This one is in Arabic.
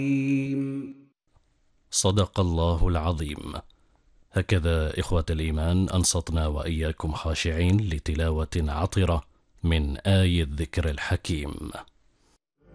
صدق الله العظيم. هكذا إخوة الإيمان أنصتنا وإياكم خاشعين لتلاوة عطرة من آي الذكر الحكيم.